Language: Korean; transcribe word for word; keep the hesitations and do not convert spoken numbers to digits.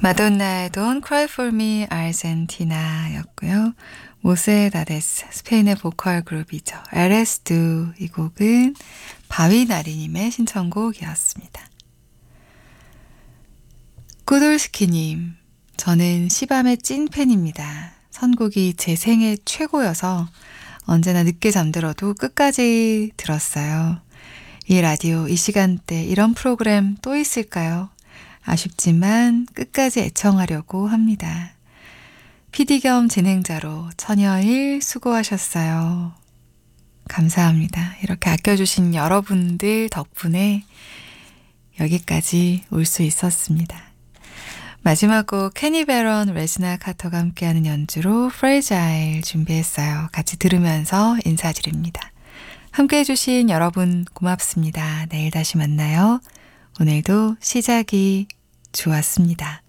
마돈나의 Don't Cry For Me 아르헨티나 였고요. 모세다데스, 스페인의 보컬 그룹이죠. 에레스두, 이 곡은 바위나리님의 신청곡이었습니다. 꾸돌스키님, 저는 시밤의 찐팬입니다. 선곡이 제 생애 최고여서 언제나 늦게 잠들어도 끝까지 들었어요. 이 라디오, 이 시간대 이런 프로그램 또 있을까요? 아쉽지만 끝까지 애청하려고 합니다. 피디 겸 진행자로 천여일 수고하셨어요. 감사합니다. 이렇게 아껴주신 여러분들 덕분에 여기까지 올 수 있었습니다. 마지막 곡 케니 베런, 레지나 카터가 함께하는 연주로 프레자일 준비했어요. 같이 들으면서 인사드립니다. 함께해 주신 여러분 고맙습니다. 내일 다시 만나요. 오늘도 시작이 좋았습니다.